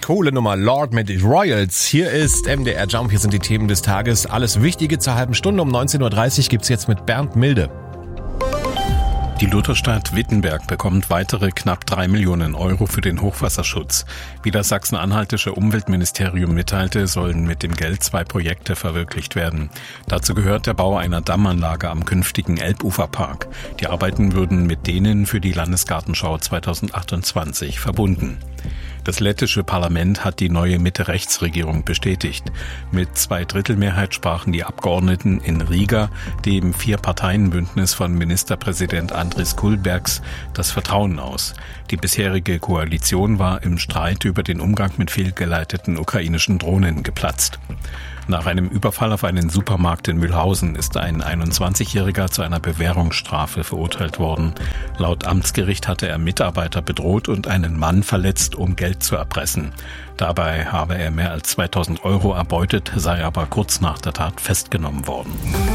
Coole Nummer, Lord mit Royals. Hier ist MDR Jump, hier sind die Themen des Tages. Alles Wichtige zur halben Stunde. Um 19.30 Uhr gibt's jetzt mit Bernd Milde. Die Lutherstadt Wittenberg bekommt weitere knapp 3 Millionen Euro für den Hochwasserschutz. Wie das sachsen-anhaltische Umweltministerium mitteilte, sollen mit dem Geld 2 Projekte verwirklicht werden. Dazu gehört der Bau einer Dammanlage am künftigen Elbuferpark. Die Arbeiten würden mit denen für die Landesgartenschau 2028 verbunden. Das lettische Parlament hat die neue Mitte-Rechts-Regierung bestätigt. Mit 2/3 sprachen die Abgeordneten in Riga dem 4-Parteien-Bündnis von Ministerpräsident Andris Kulbergs das Vertrauen aus. Die bisherige Koalition war im Streit über den Umgang mit fehlgeleiteten ukrainischen Drohnen geplatzt. Nach einem Überfall auf einen Supermarkt in Mühlhausen ist ein 21-Jähriger zu einer Bewährungsstrafe verurteilt worden. Laut Amtsgericht hatte er Mitarbeiter bedroht und einen Mann verletzt, um Geld zu erpressen. Dabei habe er mehr als 2.000 Euro erbeutet, sei aber kurz nach der Tat festgenommen worden.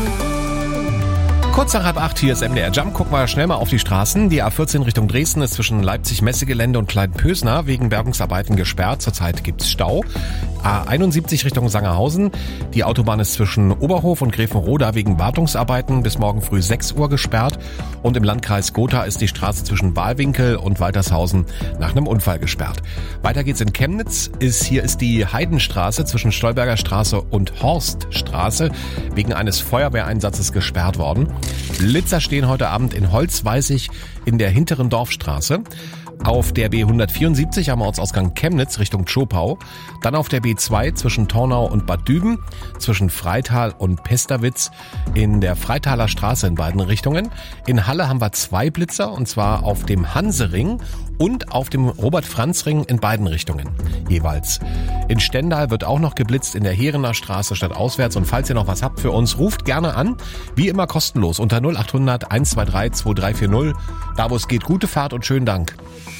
Kurz nach 7:30, hier ist MDR Jump. Gucken wir schnell mal auf die Straßen. Die A14 Richtung Dresden ist zwischen Leipzig-Messegelände und Kleinpösner wegen Bergungsarbeiten gesperrt. Zurzeit gibt's Stau. A71 Richtung Sangerhausen. Die Autobahn ist zwischen Oberhof und Gräfenroda wegen Wartungsarbeiten bis morgen früh 6 Uhr gesperrt. Und im Landkreis Gotha ist die Straße zwischen Balwinkel und Waltershausen nach einem Unfall gesperrt. Weiter geht's in Chemnitz. Hier ist die Heidenstraße zwischen Stolberger Straße und Horststraße wegen eines Feuerwehreinsatzes gesperrt worden. Blitzer stehen heute Abend in Holzweißig in der hinteren Dorfstraße. Auf der B174 am Ortsausgang Chemnitz Richtung Zschopau. Dann auf der B2 zwischen Tornau und Bad Düben, zwischen Freital und Pesterwitz in der Freitaler Straße in beiden Richtungen. In Halle haben wir 2 Blitzer, und zwar auf dem Hansering und auf dem Robert-Franz-Ring in beiden Richtungen jeweils. In Stendal wird auch noch geblitzt in der Heerener Straße stadtauswärts. Und falls ihr noch was habt für uns, ruft gerne an. Wie immer kostenlos unter 0800 123 2340. Da wo es geht, gute Fahrt und schönen Dank.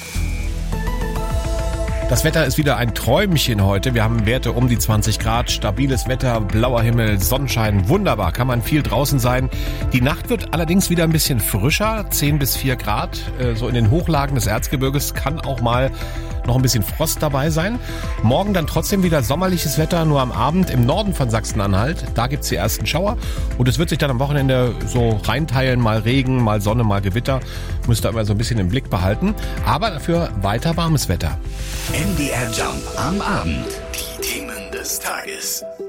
Das Wetter ist wieder ein Träumchen heute. Wir haben Werte um die 20 Grad, stabiles Wetter, blauer Himmel, Sonnenschein, wunderbar, kann man viel draußen sein. Die Nacht wird allerdings wieder ein bisschen frischer, 10 bis 4 Grad. So in den Hochlagen des Erzgebirges kann auch mal noch ein bisschen Frost dabei sein. Morgen dann trotzdem wieder sommerliches Wetter, nur am Abend im Norden von Sachsen-Anhalt. Da gibt's die ersten Schauer und es wird sich dann am Wochenende so reinteilen, mal Regen, mal Sonne, mal Gewitter. Müsst ihr immer so ein bisschen im Blick behalten. Aber dafür weiter warmes Wetter. MDR Jump am Abend. Die Themen des Tages.